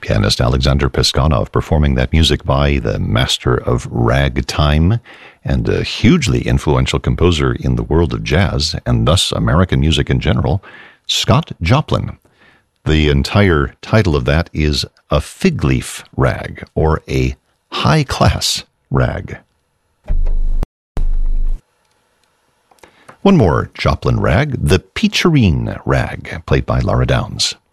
Pianist Alexander Piskunov performing that music by the master of ragtime and a hugely influential composer in the world of jazz and thus American music in general, Scott Joplin. The entire title of that is a fig leaf rag, or a high-class rag. One more Joplin rag, the Peacherine rag, played by Laura Downs.